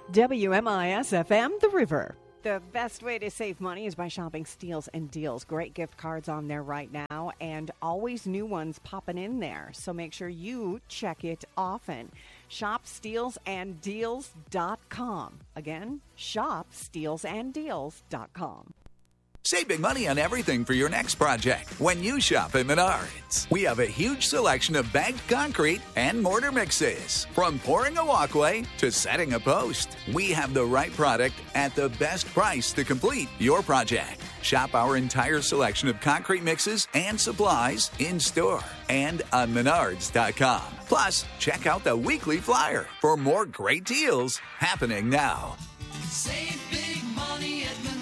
WMIS-FM, The River. The best way to save money is by shopping Steals and Deals. Great gift cards on there right now, and always new ones popping in there. So make sure you check it often. Shop StealsAndDeals.com. Again, shop StealsAndDeals.com. Save big money on everything for your next project when you shop at Menards. We have a huge selection of bagged concrete and mortar mixes. From pouring a walkway to setting a post, we have the right product at the best price to complete your project. Shop our entire selection of concrete mixes and supplies in store and on Menards.com. Plus, check out the weekly flyer for more great deals happening now. Save big money at Menards.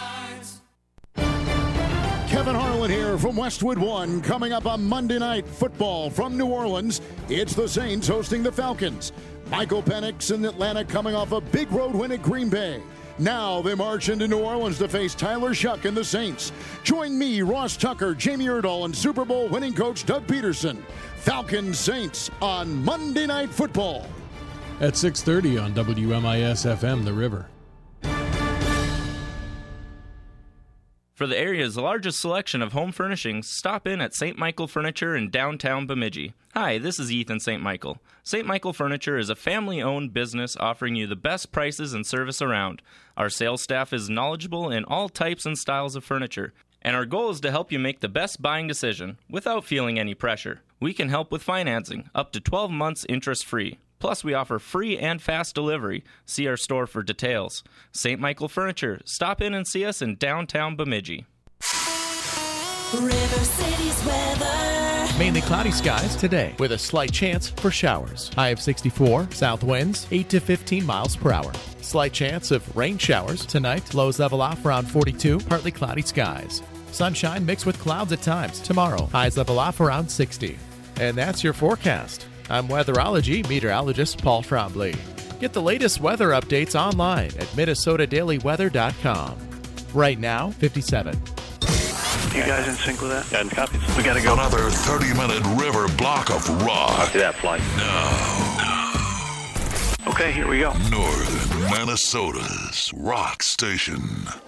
Kevin Harlan here from Westwood One. Coming up on Monday Night Football from New Orleans, it's the Saints hosting the Falcons. Michael Penix in Atlanta coming off a big road win at Green Bay. Now they march into New Orleans to face Tyler Shuck and the Saints. Join me, Ross Tucker, Jamie Erdahl, and Super Bowl winning coach Doug Peterson. Falcons Saints on Monday Night Football. At 6:30 on WMIS-FM, The River. For the area's largest selection of home furnishings, stop in at St. Michael Furniture in downtown Bemidji. Hi, this is Ethan St. Michael. St. Michael Furniture is a family-owned business offering you the best prices and service around. Our sales staff is knowledgeable in all types and styles of furniture, and our goal is to help you make the best buying decision without feeling any pressure. We can help with financing, up to 12 months interest-free. Plus, we offer free and fast delivery. See our store for details. St. Michael Furniture. Stop in and see us in downtown Bemidji. River City's weather. Mainly cloudy skies today with a slight chance for showers. High of 64, south winds 8 to 15 miles per hour. Slight chance of rain showers tonight. Lows level off around 42, partly cloudy skies. Sunshine mixed with clouds at times. Tomorrow, highs level off around 60. And that's your forecast. I'm weatherology meteorologist Paul Trombley. Get the latest weather updates online at MinnesotaDailyWeather.com. Right now, 57. You guys in sync with that? And copies. We gotta go. Another 30-minute river block of rock. Copy that flight. Okay, here we go. Northern Minnesota's rock station.